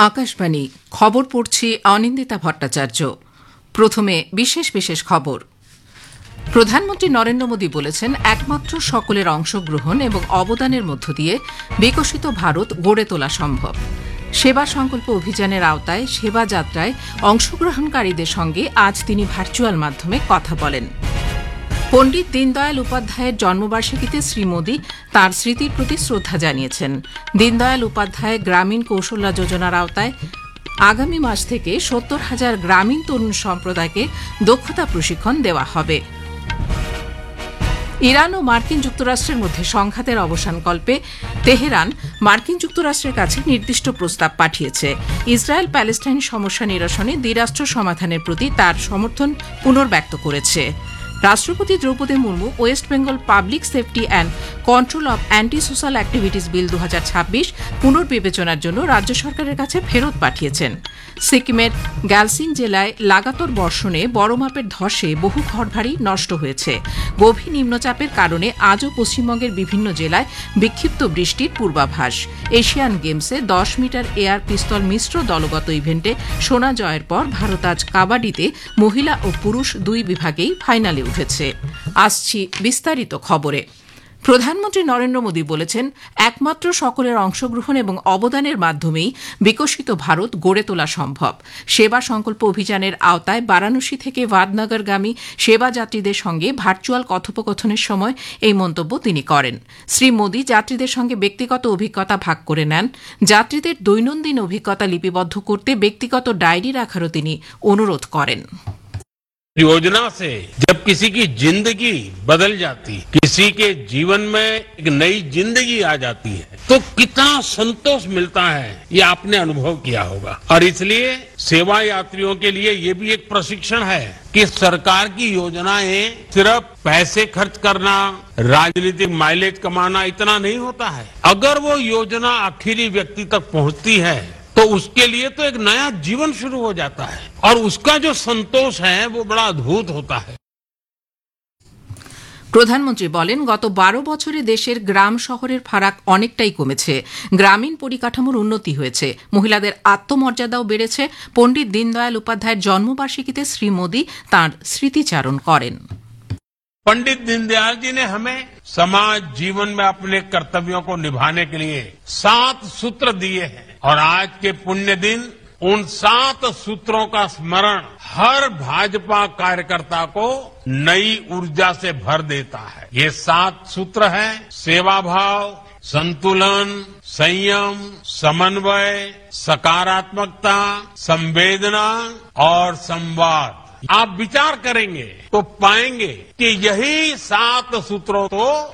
আকাশবাণী খবর পড়ছি অনিন্দিতা ভট্টাচার্য। প্রথমে বিশেষ বিশেষ খবর। প্রধানমন্ত্রী নরেন্দ্র মোদী বলেছেন, একমাত্র সকলের অংশগ্রহণ এবং অবদানের মধ্য দিয়ে বিকশিত ভারত গড়ে তোলা সম্ভব। সেবা সংকল্প অভিযানের আওতায় সেবা যাত্রায় অংশগ্রহণকারীদের সঙ্গে আজ তিনি ভার্চুয়াল মাধ্যমে কথা বলেন। পণ্ডিত দীনদয়াল উপাধ্যায়ের জন্মবার্ষিকীতে শ্রী মোদী তাঁর স্মৃতির প্রতি শ্রদ্ধা জানিয়েছেন। দীনদয়াল উপাধ্যায় গ্রামীণ কৌশল্যা যোজনার আওতায় আগামী মাস থেকে ৭০,০০০ গ্রামীণ তরুণ সম্প্রদায়কে দক্ষতা প্রশিক্ষণ দেওয়া হবে। ইরান ও মার্কিন যুক্তরাষ্ট্রের মধ্যে সংঘাতের অবসানকল্পে তেহরান মার্কিন যুক্তরাষ্ট্রের কাছে নির্দিষ্ট প্রস্তাব পাঠিয়েছে। ইসরায়েল প্যালেস্টাইন সমস্যা নিরসনে দ্বিরাষ্ট্র সমাধানের প্রতি তার সমর্থন পুনর্ব্যক্ত করেছে। রাষ্ট্রপতি Draupadi Murmu West Bengal public safety and control of anti social activities বিল ২০২৬ পুনর্বিবেচনার জন্য রাজ্য সরকারের কাছে ফেরত পাঠিয়েছেন। সিকিমের গ্যালসিং জেলায় লাগাতার বর্ষণে বড় মাপের ধসে বহু ঘরবাড়ি নষ্ট হয়েছে। গভীর নিম্নচাপের কারণে আজও পশ্চিমবঙ্গের বিভিন্ন জেলায় বিক্ষিপ্ত বৃষ্টির পূর্বাভাস। এশিয়ান গেমসে ১০ মিটার এয়ার পিস্তল মিশ্র দলগত ইভেন্টে সোনা জয়ের পর ভারত আজ কাবাডিতে মহিলা ও পুরুষ দুই বিভাগেই ফাইনালে উঠেছে। আসছি বিস্তারিত খবরে। প্রধানমন্ত্রী নরেন্দ্র মোদী বলেছেন, একমাত্র সকলের অংশগ্রহণ এবং অবদানের মাধ্যমেই বিকশিত ভারত গড়ে তোলা সম্ভব। সেবা সংকল্প অভিযানের আওতায় বারাণসী থেকে ভাদনগরগামী সেবা যাত্রীদের সঙ্গে ভার্চুয়াল কথোপকথনের সময় এই মন্তব্য তিনি করেন। শ্রী মোদী যাত্রীদের সঙ্গে ব্যক্তিগত অভিজ্ঞতা ভাগ করে নেন। যাত্রীদের দৈনন্দিন অভিজ্ঞতা লিপিবদ্ধ করতে ব্যক্তিগত ডায়েরি রাখারও তিনি অনুরোধ করেন। योजना से जब किसी की जिंदगी बदल जाती, किसी के जीवन में एक नई जिंदगी आ जाती है, तो कितना संतोष मिलता है, ये आपने अनुभव किया होगा। और इसलिए सेवा यात्रियों के लिए ये भी एक प्रशिक्षण है कि सरकार की योजनाएं सिर्फ पैसे खर्च करना, राजनीतिक माइलेज कमाना इतना नहीं होता है। अगर वो योजना आखिरी व्यक्ति तक पहुंचती है तो उसके लिए तो एक नया जीवन शुरू हो जाता है और उसका जो संतोष है वो बड़ा अद्भुत होता है। প্রধানমন্ত্রী বলেন, গত ১২ বছরে দেশের গ্রাম শহরের ফারাক অনেকটাই কমেছে। গ্রামীণ পরিকাঠামোর উন্নতি হয়েছে, মহিলাদের আত্মমর্যাদাও বেড়েছে। পণ্ডিত দীনদয়াল উপাধ্যায়ের জন্মবার্ষিকীতে শ্রী মোদী তাঁর স্মৃতিচারণ করেন। पंडित दीनदयाल जी ने हमें समाज जीवन में अपने कर्तव्यों को निभाने के लिए 7 सूत्र दिए हैं और आज के पुण्य दिन उन 7 सूत्रों का स्मरण हर भाजपा कार्यकर्ता को नई ऊर्जा से भर देता है। ये 7 सूत्र हैं: सेवा भाव, संतुलन, संयम, समन्वय, सकारात्मकता, संवेदना और संवाद। आप विचार करेंगे तो पाएंगे कि यही 7 सूत्रों को